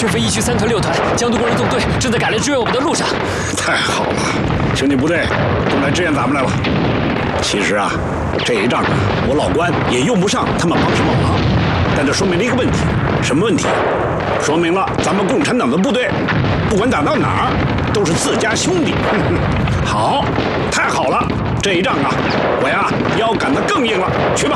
军阀一区3团6团江都工人纵队正在赶来支援我们的路上。 太好了，兄弟部队都来支援咱们来了。其实啊，这一仗啊，我老关也用不上他们帮什么忙，但这说明了一个问题，什么问题？说明了咱们共产党的部队，不管打到哪儿，都是自家兄弟。好，太好了，这一仗啊，我呀腰杆子更硬了，去吧。